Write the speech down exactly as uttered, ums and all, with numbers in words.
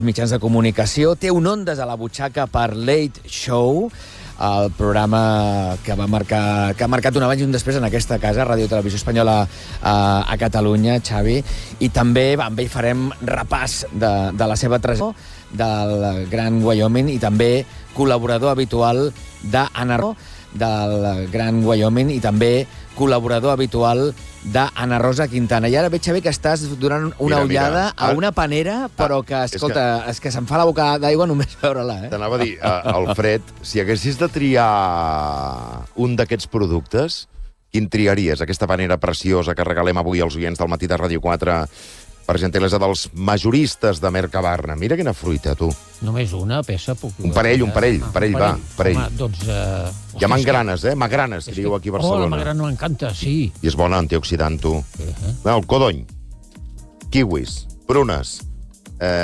mitjans de comunicació, té un Ondes a la butxaca per Late Show, el programa que va marcar que ha marcat un abans i un després en aquesta casa, Ràdio Televisió Espanyola a, a Catalunya, Xavi, i també va, amb ell farem repàs de, de la seva trajectòria del Gran Wyoming i també col·laborador habitual d'Anna del Gran Wyoming i també col·laborador habitual d'Anna Rosa Quintana. I ara veig, Xavi, que estàs donant una mira, ullada mira. a una panera, però que, escolta, és que, és que se'm fa la boca d'aigua només veure-la. Eh? T'anava a dir, uh, Alfred, si haguessis de triar un d'aquests productes, quin triaries? Aquesta panera preciosa que regalem avui als oients del Matí de Ràdio quatre per gentilesa dels majoristes de Mercabarna. Mira quina fruita, tu. Només una peça puc... Un parell, un parell, un parell, va, parell. Home, doncs... Uh... Hi ha magranes, eh? Magranes, que diu aquí a Barcelona. Oh, la magrana m'encanta, sí. I és bona antioxidant, tu. Uh -huh. El codony, kiwis, prunes,